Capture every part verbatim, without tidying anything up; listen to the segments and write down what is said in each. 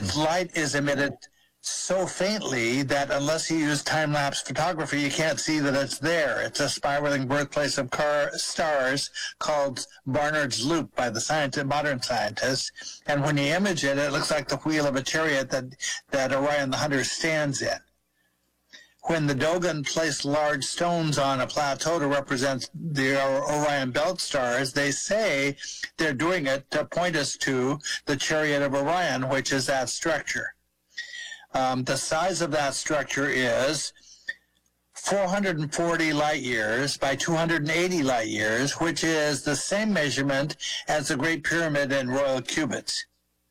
its light is emitted so faintly that unless you use time-lapse photography, you can't see that it's there. It's a spiraling birthplace of car stars called Barnard's Loop by the scientist, modern scientists. And when you image it, it looks like the wheel of a chariot that, that Orion the Hunter stands in. When the Dogon placed large stones on a plateau to represent the Orion belt stars, they say they're doing it to point us to the chariot of Orion, which is that structure. Um, the size of that structure is four hundred forty light years by two hundred eighty light years, which is the same measurement as the Great Pyramid in royal cubits.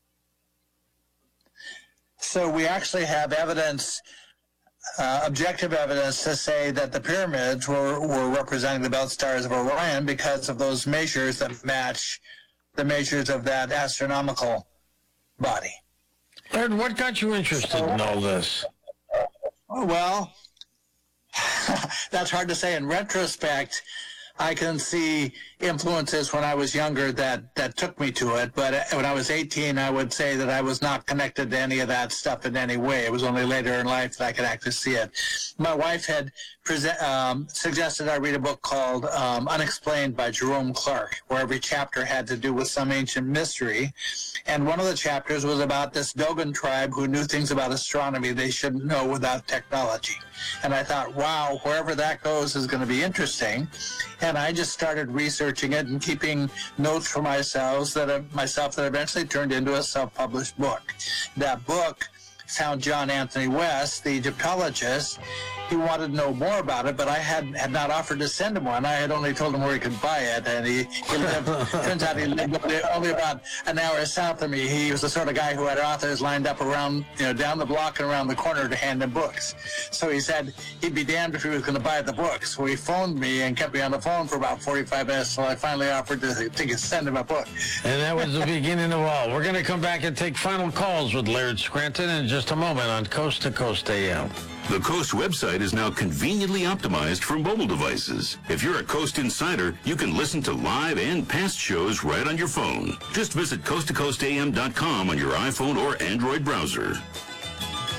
So we actually have evidence, uh, objective evidence to say that the pyramids were, were representing the belt stars of Orion because of those measures that match the measures of that astronomical body. Ed, what got you interested in all this? Well, that's hard to say. In retrospect, I can see influences when I was younger that, that took me to it. But when I was eighteen, I would say that I was not connected to any of that stuff in any way. It was only later in life that I could actually see it. My wife had present, um, suggested I read a book called um, Unexplained by Jerome Clark, where every chapter had to do with some ancient mystery. And one of the chapters was about this Dogon tribe who knew things about astronomy they shouldn't know without technology. And I thought, wow, wherever that goes is going to be interesting. And I just started researching it and keeping notes for myself that uh, myself that eventually turned into a self-published book. That book found John Anthony West, the Egyptologist. He wanted to know more about it, but I had had not offered to send him one. I had only told him where he could buy it, and he, he lived, turns out he lived only about an hour south of me. He was the sort of guy who had authors lined up around, you know, down the block and around the corner to hand him books. So he said he'd be damned if he was going to buy the book. So he phoned me and kept me on the phone for about forty-five minutes, so I finally offered to, to send him a book. And that was the beginning of all. We're going to come back and take final calls with Laird Scranton in just a moment on Coast to Coast A M. The Coast website is now conveniently optimized for mobile devices. If you're a Coast insider, you can listen to live and past shows right on your phone. Just visit coast to coast A M dot com on your iPhone or Android browser.